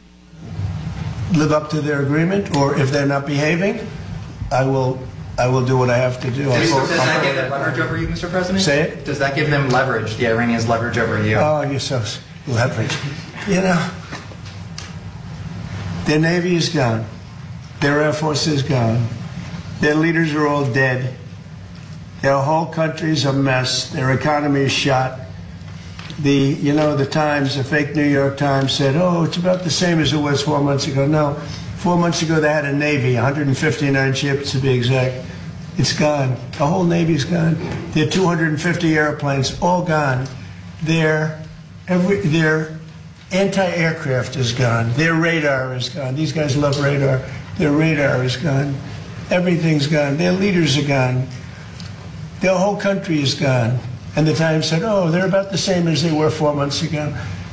Live up to their agreement, or if they're not behaving, I will I will do what I have to do. Does, I'll, does that I'll, give them leverage over you, Mister President? Say it? Does that give them leverage, the Iranians leverage over you? Oh, you're so leverage. You know, their Navy is gone. Their Air Force is gone. Their leaders are all dead. Their whole country's a mess. Their economy is shot. The, you know, the Times, the fake New York Times said, oh, it's about the same as it was four months ago. No, four months ago they had a Navy, one hundred fifty-nine ships to be exact. It's gone. The whole Navy's gone. Their two hundred fifty airplanes, all gone. Their, every, their anti-aircraft is gone. Their radar is gone. These guys love radar. Their radar is gone. Everything's gone. Their leaders are gone. Their whole country is gone. And the Times said, oh, they're about the same as they were four months ago.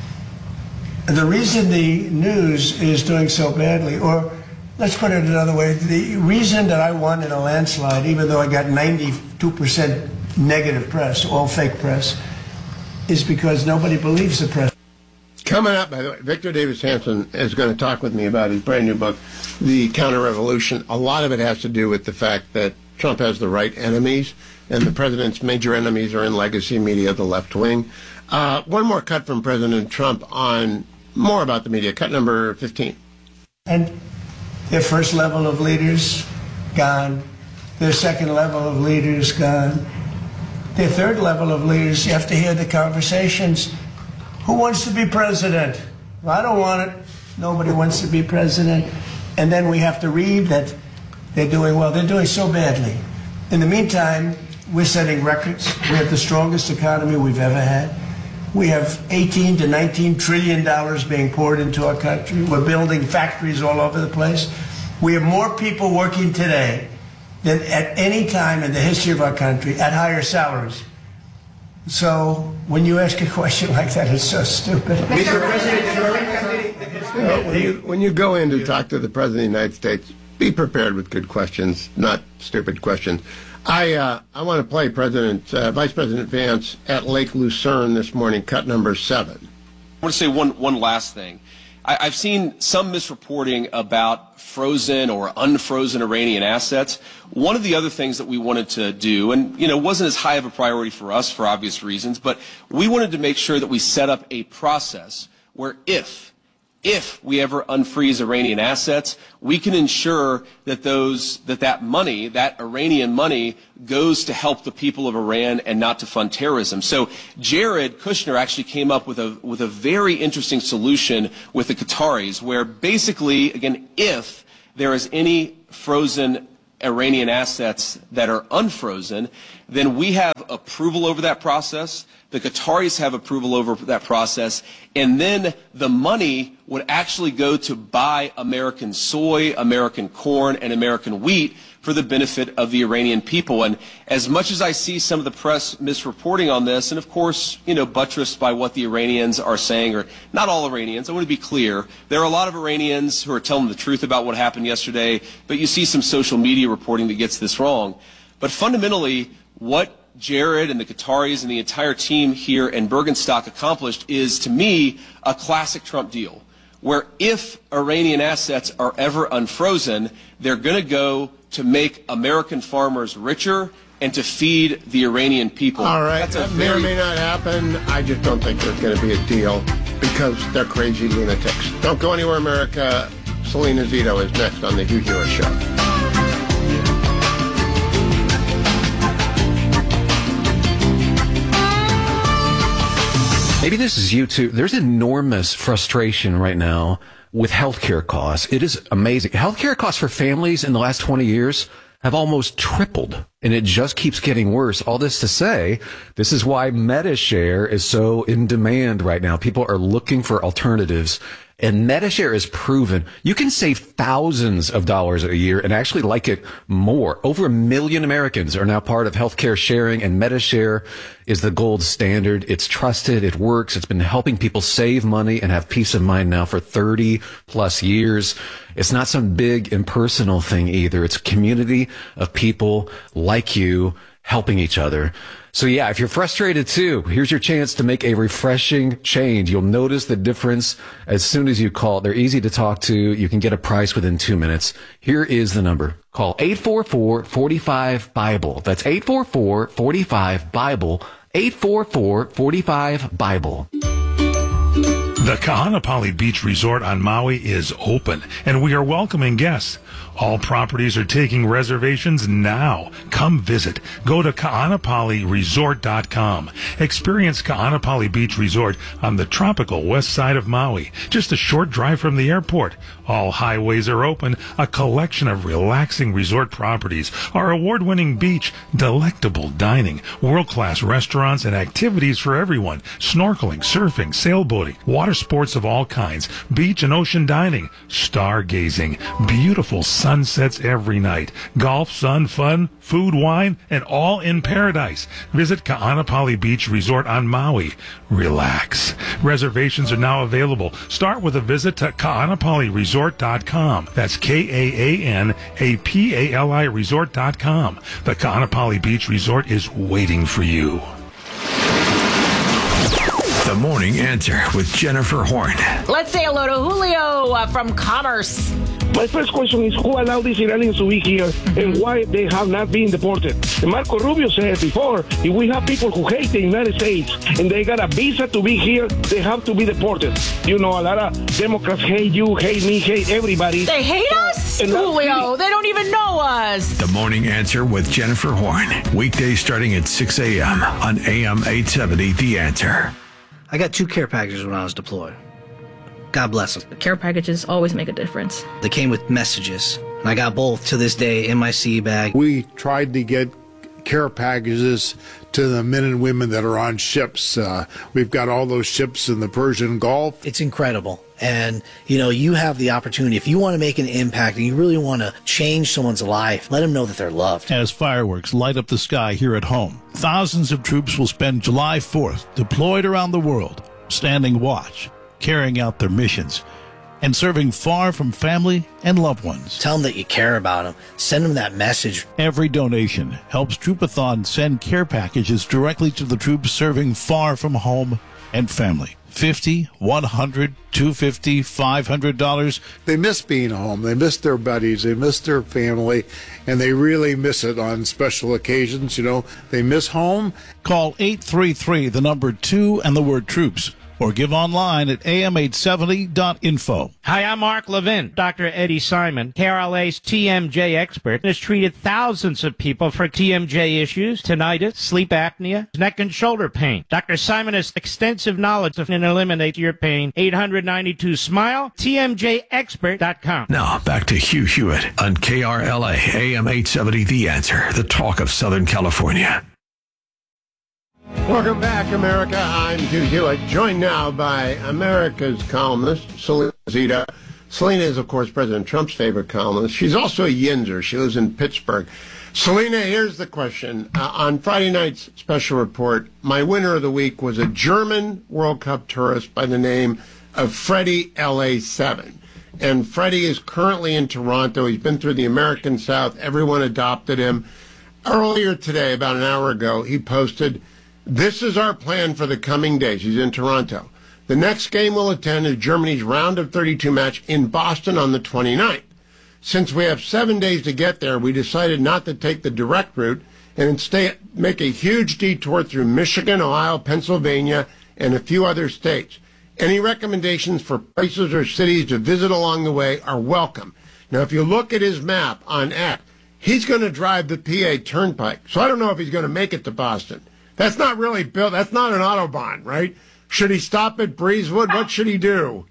And the reason the news is doing so badly, or let's put it another way, the reason that I won in a landslide, even though I got ninety-two percent negative press, all fake press, is because nobody believes the press. Coming up, by the way, Victor Davis Hanson is going to talk with me about his brand new book, The Counter-Revolution. A lot of it has to do with the fact that Trump has the right enemies, and the president's major enemies are in legacy media, the left wing. Uh, one more cut from President Trump on more about the media, cut number fifteen. And their first level of leaders, gone. Their second level of leaders, gone. Their third level of leaders, you have to hear the conversations. Who wants to be president? Well, I don't want it. Nobody wants to be president. And then we have to read that they're doing well. They're doing so badly. In the meantime, we're setting records. We have the strongest economy we've ever had. We have eighteen to nineteen trillion dollars being poured into our country. We're building factories all over the place. We have more people working today than at any time in the history of our country at higher salaries. So when you ask a question like that, it's so stupid. Mister President, you know, when, you, when you go in to talk to the President of the United States, be prepared with good questions, not stupid questions. I uh, I want to play President uh, Vice President Vance at Lake Lucerne this morning, cut number seven. I want to say one one last thing. I, I've seen some misreporting about frozen or unfrozen Iranian assets. One of the other things that we wanted to do, and you know, wasn't as high of a priority for us for obvious reasons, but we wanted to make sure that we set up a process where if If we ever unfreeze Iranian assets, we can ensure that those that that money, that Iranian money, goes to help the people of Iran and not to fund terrorism. So Jared Kushner actually came up with a with a very interesting solution with the Qataris, where basically, again, if there is any frozen Iranian assets that are unfrozen, then we have approval over that process. The Qataris have approval over that process, and then the money would actually go to buy American soy, American corn, and American wheat for the benefit of the Iranian people. And as much as I see some of the press misreporting on this, and of course, you know, buttressed by what the Iranians are saying, or not all Iranians, I want to be clear, there are a lot of Iranians who are telling the truth about what happened yesterday, but you see some social media reporting that gets this wrong. But fundamentally, what Jared and the Qataris and the entire team here in Bergenstock accomplished is, to me, a classic Trump deal, where if Iranian assets are ever unfrozen, they're going to go to make American farmers richer and to feed the Iranian people. All right, That's a that very... may or may not happen. I just don't think there's going to be a deal because they're crazy lunatics. Don't go anywhere, America. Selena Zito is next on the Hugh Hewitt Show. Maybe this is you too. There's enormous frustration right now with healthcare costs. It is amazing. Healthcare costs for families in the last twenty years have almost tripled, and it just keeps getting worse. All this to say, this is why MediShare is so in demand right now. People are looking for alternatives. And MediShare is proven you can save thousands of dollars a year and actually like it more. Over a million Americans are now part of healthcare sharing, and MediShare is the gold standard. It's trusted. It works. It's been helping people save money and have peace of mind now for thirty plus years. It's not some big impersonal thing either. It's a community of people like you helping each other. So yeah, if you're frustrated too, here's your chance to make a refreshing change. You'll notice the difference as soon as you call. They're easy to talk to. You can get a price within two minutes. Here is the number. Call eight four four, four five, BIBLE. That's eight four four, four five, BIBLE. eight four four, four five, BIBLE. The Kahanapali Beach Resort on Maui is open, and we are welcoming guests. All properties are taking reservations now. Come visit. Go to kahanapali resort dot com. Experience Kahanapali Beach Resort on the tropical west side of Maui, just a short drive from the airport. All highways are open, a collection of relaxing resort properties, our award-winning beach, delectable dining, world-class restaurants and activities for everyone, snorkeling, surfing, sailboating, water sports of all kinds, beach and ocean dining, stargazing, beautiful sunsets every night, golf, sun, fun, food, wine, and all in paradise. Visit Kahanapali Beach Resort on Maui. Relax. Reservations are now available. Start with a visit to kahanapali resort dot com. That's K A A N A P A L I resort dot com. The Kahanapali Beach Resort is waiting for you. The Morning Answer with Jennifer Horn. Let's say hello to Julio uh, from Commerce. My first question is, who allowed these Iranians to be here and why they have not been deported? And Marco Rubio said before, if we have people who hate the United States and they got a visa to be here, they have to be deported. You know, a lot of Democrats hate you, hate me, hate everybody. They hate us? And Julio, they don't even know us. The Morning Answer with Jennifer Horn. Weekdays starting at six a.m. on A M eight seventy, The Answer. I got two care packages when I was deployed. God bless them. Care packages always make a difference. They came with messages, and I got both to this day in my sea bag. We tried to get care packages to the men and women that are on ships. Uh, we've got all those ships in the Persian Gulf. It's incredible. And, you know, you have the opportunity, if you want to make an impact and you really want to change someone's life, let them know that they're loved. As fireworks light up the sky here at home, thousands of troops will spend July fourth deployed around the world, standing watch, carrying out their missions. and serving far from family and loved ones. Tell them that you care about them. Send them that message. Every donation helps Troopathon send care packages directly to the troops serving far from home and family. fifty, one hundred, two hundred fifty dollars, five hundred dollars. They miss being home. They miss their buddies. They miss their family. And they really miss it on special occasions. You know, they miss home. Call eight three three, the number two, and the word troops. Or give online at A M eight seventy dot info. Hi, I'm Mark Levin. Doctor Eddie Simon, K R L A's T M J expert, has treated thousands of people for T M J issues, tinnitus, sleep apnea, neck and shoulder pain. Doctor Simon has extensive knowledge of and eliminate your pain. eight hundred ninety-two SMILE, T M J expert dot com. Now, back to Hugh Hewitt on K R L A, A M eight seventy, The Answer, the talk of Southern California. Welcome back, America. I'm Hugh Hewitt, joined now by America's columnist, Selena Zito. Selena is, of course, President Trump's favorite columnist. She's also a Yinzer. She lives in Pittsburgh. Selena, here's the question. Uh, on Friday night's special report, my winner of the week was a German World Cup tourist by the name of Freddie L A seven. And Freddie is currently in Toronto. He's been through the American South. Everyone adopted him. Earlier today, about an hour ago, he posted, "This is our plan for the coming days." He's in Toronto. The next game we'll attend is Germany's round of thirty-two match in Boston on the twenty-ninth. Since we have seven days to get there, we decided not to take the direct route and instead make a huge detour through Michigan, Ohio, Pennsylvania, and a few other states. Any recommendations for places or cities to visit along the way are welcome. Now, if you look at his map on X, he's going to drive the P A Turnpike. So I don't know if he's going to make it to Boston. That's not really built. That's not an Autobahn, right? Should he stop at Breezewood? What should he do?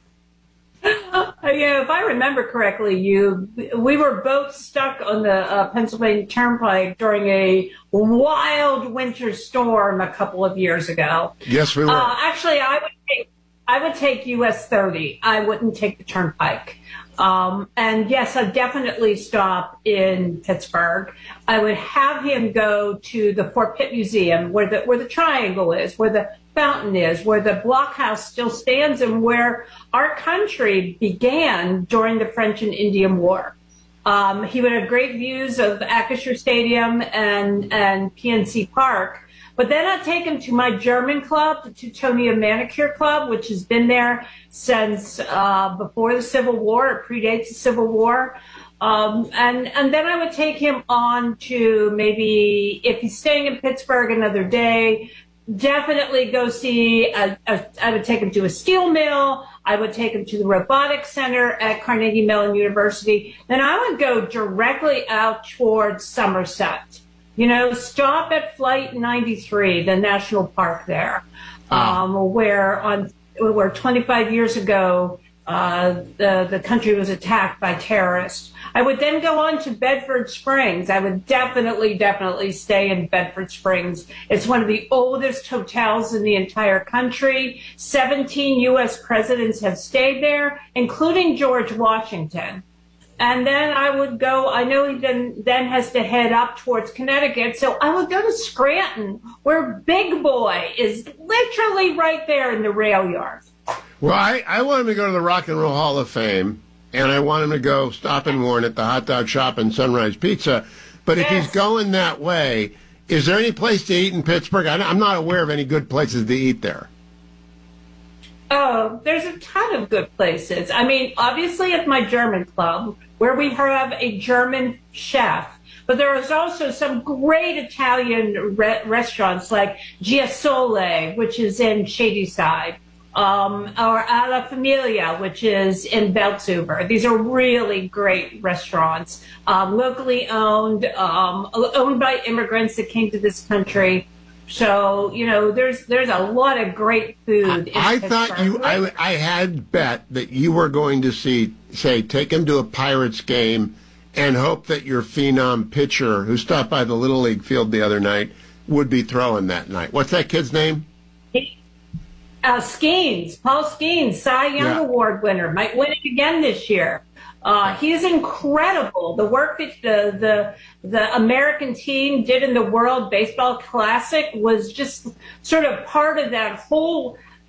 Uh, yeah, if I remember correctly, you we were both stuck on the uh, Pennsylvania Turnpike during a wild winter storm a couple of years ago. Yes, we were. Uh, actually, I would take I would take U S thirty. I wouldn't take the Turnpike. Um, and yes, I'd definitely stop in Pittsburgh. I would have him go to the Fort Pitt Museum, where the where the triangle is, where the fountain is, where the blockhouse still stands, and where our country began during the French and Indian War. Um, he would have great views of Acrisure Stadium and and P N C Park. But then I'd take him to my German club, the Teutonia Manicure Club, which has been there since uh, before the Civil War. It predates the Civil War. Um, and, and then I would take him on to maybe, if he's staying in Pittsburgh another day, definitely go see, a, a, I would take him to a steel mill. I would take him to the Robotics Center at Carnegie Mellon University. Then I would go directly out towards Somerset. You know, stop at Flight ninety-three, the national park there, um, oh. where on where twenty-five years ago uh, the the country was attacked by terrorists. I would then go on to Bedford Springs. I would definitely, definitely stay in Bedford Springs. It's one of the oldest hotels in the entire country. seventeen U S presidents have stayed there, including George Washington. And then I would go, I know he then, then has to head up towards Connecticut, so I would go to Scranton, where Big Boy is literally right there in the rail yard. Well, I, I want him to go to the Rock and Roll Hall of Fame, and I want him to go stop and warn at the hot dog shop and Sunrise Pizza. But yes. If he's going that way, is there any place to eat in Pittsburgh? I, I'm not aware of any good places to eat there. Oh, there's a ton of good places. I mean, obviously at my German club, where we have a German chef, but there is also some great Italian re- restaurants like Giasole, which is in Shadyside, um, or Alla Familia, which is in Belzuber. These are really great restaurants, um, locally owned, um, owned by immigrants that came to this country. So, you know, there's there's a lot of great food. In I Pittsburgh. thought you, I, I had bet that you were going to see, say, take him to a Pirates game and hope that your phenom pitcher, who stopped by the Little League field the other night, would be throwing that night. What's that kid's name? Uh, Skeens, Paul Skeens, Cy Young yeah. Award winner, might win it again this year. Uh, he's incredible. The work that the, the the American team did in the World Baseball Classic was just sort of part of that whole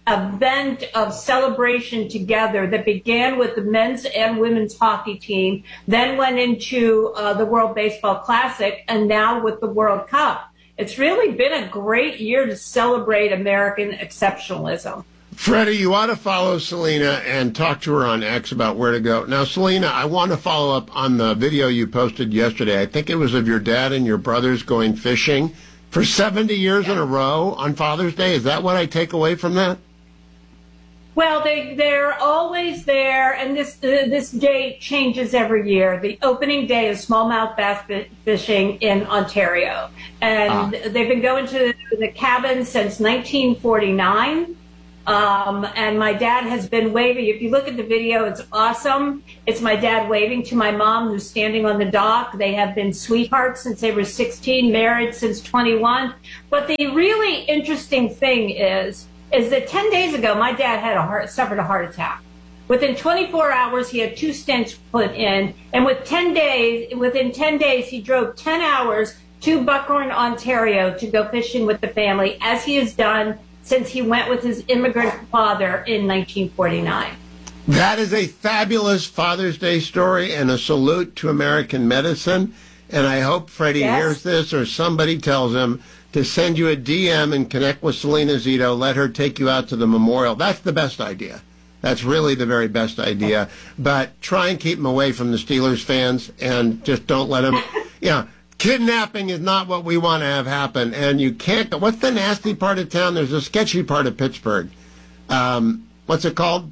event of celebration together that began with the men's and women's hockey team, then went into uh, the World Baseball Classic, and now with the World Cup. It's really been a great year to celebrate American exceptionalism. Freddie, you ought to follow Selena and talk to her on X about where to go. Now, Selena, I want to follow up on the video you posted yesterday. I think it was of your dad and your brothers going fishing for seventy years in a row on Father's Day. Is that what I take away from that? Well, they, they're always there, and this uh, this day changes every year. The opening day is smallmouth bass fishing in Ontario, and ah. they've been going to the cabin since nineteen forty-nine. Um, and my dad has been waving. If you look at the video, it's awesome. It's my dad waving to my mom, who's standing on the dock. They have been sweethearts since they were sixteen, married since twenty-one. But the really interesting thing is, is that ten days ago, my dad had a heart, suffered a heart attack. Within twenty-four hours, he had two stents put in. And with ten days, within ten days, he drove ten hours to Buckhorn, Ontario to go fishing with the family, as he has done since he went with his immigrant father in nineteen forty-nine. That is a fabulous Father's Day story and a salute to American medicine. And I hope Freddie yes. hears this, or somebody tells him to send you a D M and connect with Selena Zito. Let her take you out to the memorial. That's the best idea. That's really the very best idea. But try and keep him away from the Steelers fans, and just don't let him, you know, kidnapping is not what we want to have happen. And you can't, what's the nasty part of town? There's a sketchy part of Pittsburgh. Um, what's it called?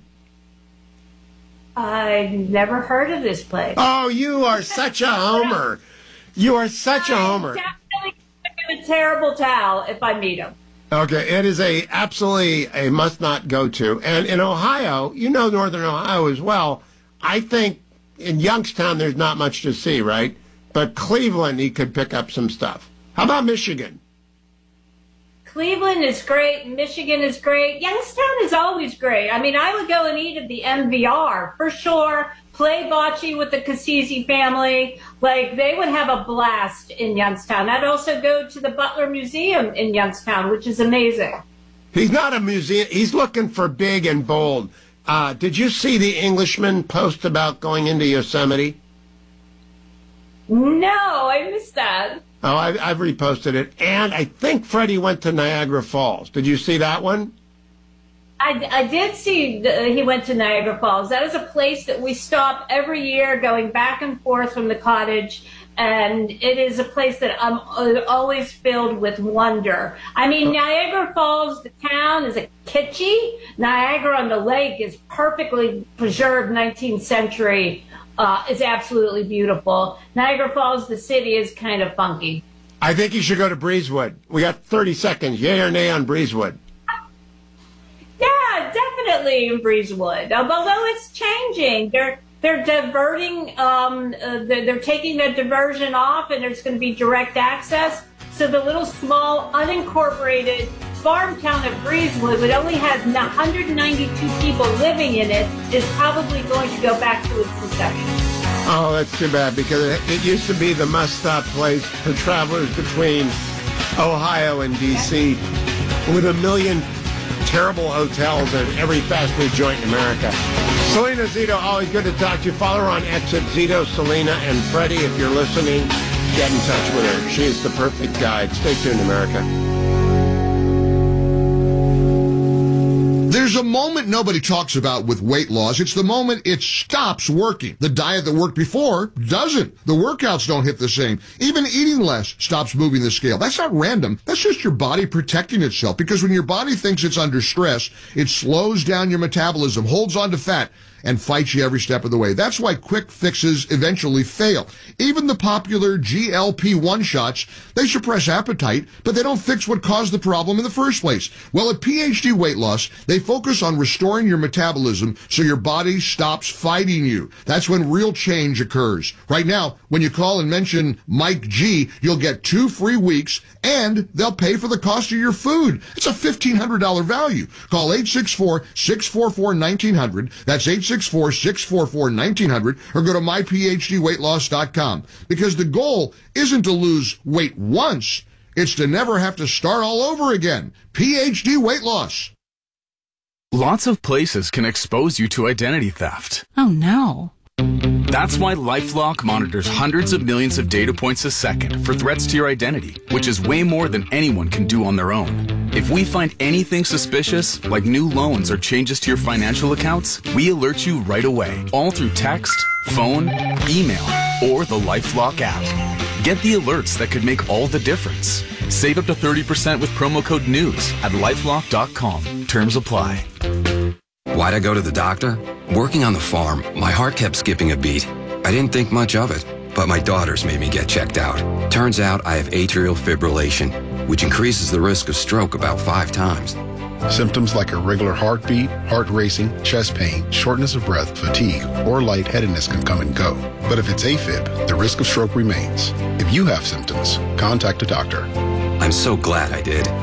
I've never heard of this place. Oh, you are such a homer. You are such a homer. Definitely give him a terrible towel if I meet him. Okay, it is a absolutely a must not go to. And in Ohio, you know Northern Ohio as well, I think in Youngstown there's not much to see, right? But Cleveland, he could pick up some stuff. How about Michigan? Cleveland is great. Michigan is great. Youngstown is always great. I mean, I would go and eat at the M V R for sure. Play bocce with the Cassisi family. Like, they would have a blast in Youngstown. I'd also go to the Butler Museum in Youngstown, which is amazing. He's not a museum. He's looking for big and bold. Uh, did you see the Englishman post about going into Yosemite? No, I missed that. Oh, I, I've reposted it. And I think Freddie went to Niagara Falls. Did you see that one? I, I did see the, he went to Niagara Falls. That is a place that we stop every year going back and forth from the cottage. And it is a place that I'm always filled with wonder. I mean, Niagara Falls, the town, is a kitschy. Niagara on the lake is perfectly preserved nineteenth century. Uh, it's absolutely beautiful. Niagara Falls, the city, is kind of funky. I think you should go to Breezewood. We got thirty seconds. Yay or nay on Breezewood? Yeah, definitely in Breezewood. Although it's changing. They're they're diverting, um, uh, they're, they're taking the diversion off, and there's going to be direct access. So the little small unincorporated farm town of Breezewood, which only has one hundred ninety-two people living in it, is probably going to go back to its inception. Oh, that's too bad, because it, it used to be the must-stop place for travelers between Ohio and D C, with a million terrible hotels and every fast food joint in America. Selena Zito, always good to talk to you. Follow her on X at Zito, Selena, and Freddie. If you're listening, get in touch with her. She is the perfect guide. Stay tuned, America. There's a moment nobody talks about with weight loss. It's the moment it stops working. The diet that worked before doesn't. The workouts don't hit the same. Even eating less stops moving the scale. That's not random. That's just your body protecting itself, because when your body thinks it's under stress, it slows down your metabolism, holds on to fat, and fights you every step of the way. That's why quick fixes eventually fail. Even the popular G L P one shots, they suppress appetite, but they don't fix what caused the problem in the first place. Well, at P H D Weight Loss, they focus on restoring your metabolism so your body stops fighting you. That's when real change occurs. Right now, when you call and mention Mike G, you'll get two free weeks, and they'll pay for the cost of your food. It's a fifteen hundred dollars value. Call eight six four, six four four, one nine zero zero. That's eight six four, six four four, one nine zero zero, or go to my p h d weight loss dot com. Because the goal isn't to lose weight once, it's to never have to start all over again. P H D Weight Loss. Lots of places can expose you to identity theft. Oh no. That's why LifeLock monitors hundreds of millions of data points a second for threats to your identity, which is way more than anyone can do on their own. If we find anything suspicious, like new loans or changes to your financial accounts, we alert you right away, all through text, phone, email, or the LifeLock app. Get the alerts that could make all the difference. Save up to thirty percent with promo code NEWS at lifelock dot com. Terms apply. Why'd I go to the doctor? Working on the farm, my heart kept skipping a beat. I didn't think much of it, but my daughters made me get checked out. Turns out I have atrial fibrillation, which increases the risk of stroke about five times. Symptoms like irregular heartbeat, heart racing, chest pain, shortness of breath, fatigue, or lightheadedness can come and go. But if it's AFib, the risk of stroke remains. If you have symptoms, contact a doctor. I'm so glad I did.